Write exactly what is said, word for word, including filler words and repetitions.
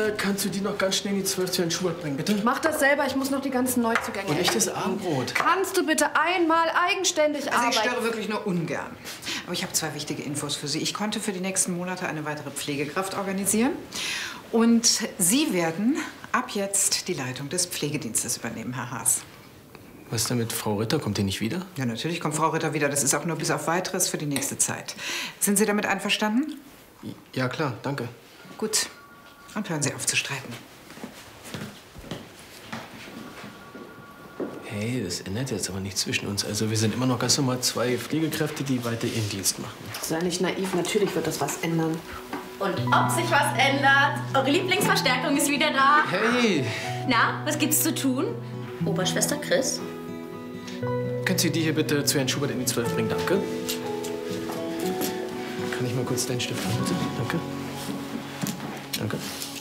Äh, kannst du die noch ganz schnell in die zwölf zu Herrn Schubert bringen, bitte? Mach das selber, ich muss noch die ganzen Neuzugänge. Und echtes Abendbrot. Kannst du bitte einmal eigenständig Also arbeiten? ich störe wirklich nur ungern. Aber ich habe zwei wichtige Infos für Sie. Ich konnte für die nächsten Monate eine weitere Pflegekraft organisieren. Und Sie werden ab jetzt die Leitung des Pflegedienstes übernehmen, Herr Haas. Was ist denn mit Frau Ritter? Kommt die nicht wieder? Ja, natürlich kommt Frau Ritter wieder. Das ist auch nur bis auf Weiteres für die nächste Zeit. Sind Sie damit einverstanden? Ja, klar, danke. Gut. Und hören Sie auf zu streiten. Hey, das ändert jetzt aber nichts zwischen uns. Also wir sind immer noch ganz normal zwei Pflegekräfte, die weiter ihren Dienst machen. Sei nicht naiv, natürlich wird das was ändern. Und ob sich was ändert? Eure Lieblingsverstärkung ist wieder da. Hey! Na, was gibt's zu tun? Oberschwester Chris? Können Sie die hier bitte zu Herrn Schubert in die zwölf bringen? Danke. Kann ich mal kurz deinen Stift haben, bitte? Danke. Danke.